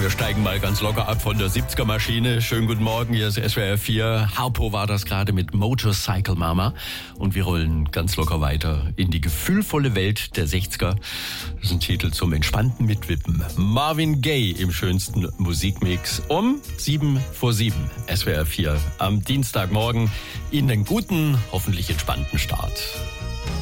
Wir steigen mal ganz locker ab von der 70er-Maschine. Schönen guten Morgen, hier ist SWR 4. Harpo war das gerade mit Motorcycle Mama. Und wir rollen ganz locker weiter in die gefühlvolle Welt der 60er. Das ist ein Titel zum entspannten Mitwippen. Marvin Gaye im schönsten Musikmix um 7:07. SWR 4 am Dienstagmorgen. Ihnen einen guten, hoffentlich entspannten Start.